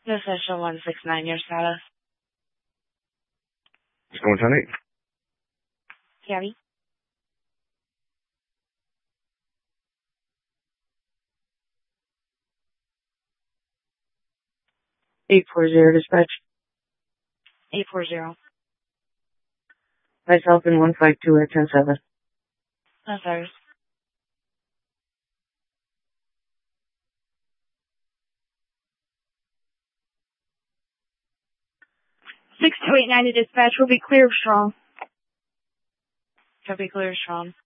This is show 169, your status. What's going on, Tony? Gabby? Dispatch. 840. Myself in 152 at 107. No service. 6289 to dispatch will be clear of Strong. Copy clear, Sean.